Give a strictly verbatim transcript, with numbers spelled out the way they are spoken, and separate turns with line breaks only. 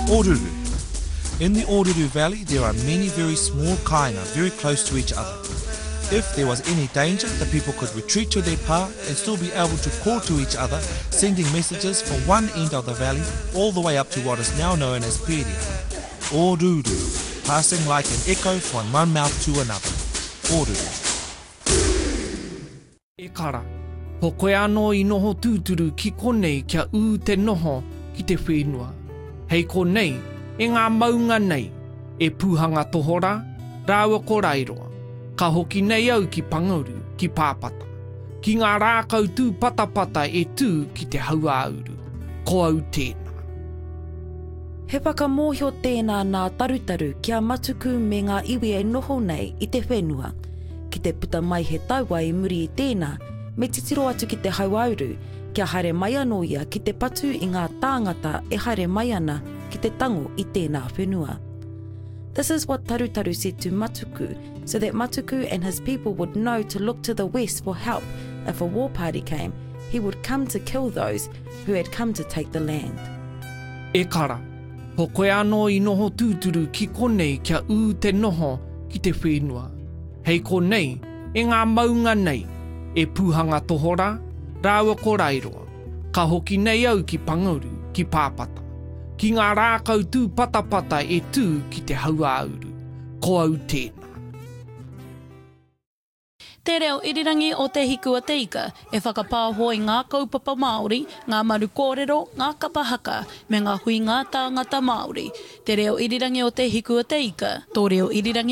Oruru. In the Oruru Valley, there are many very small kainga very close to each other. If there was any danger, the people could retreat to their pa and still be able to call to each other, sending messages from one end of the valley all the way up to what is now known as Peria. Oruru, passing like an echo from one mouth to another. Oruru.
E kara, ho koe anō I noho tūturu ki konei kia ū te noho ki te whenua. Hei konei, e ngā maunga nei, e pūhanga tohora, rāua ko rairoa. Ka hoki nei au ki pangauru, ki pāpata. Ki ngā rākau tū patapata e tū ki te hauāuru. Ko au tēnā.
He whakamōhio tēnā nā tarutaru kia matuku me ngā iwi e noho nei I te whenua. Ki te puta mai he taua I muri I tēnā, me titiro atu ki te hauāuru, kia haere mai anō ia ki te patu I ngā tāngata e haere mai ana ki te tango I tēnā whenua. This is what Tarutaru said to Matuku, so that Matuku and his people would know to look to the west for help. If a war party came, he would come to kill those who had come to take the land.
E kara, ho koe anō I noho tūturu ki konei kia ū te noho ki te whenua. Hei konei, e ngā maunga nei, e pūhanga tohora, rāua ko rairoa. Ka hoki nei au ki pangauru, ki pāpata. Ki ngā rākau tū patapata e tū ki te hauāuru. Ko au tēnā.
Te reo irirangi o te hiku a te ika, e whakapāhoi ngā kaupapa Māori, ngā maru kōrero, ngā kapahaka, me ngā hui ngā tāngata Māori. Te reo irirangi o te hiku a te ika, tō reo irirangi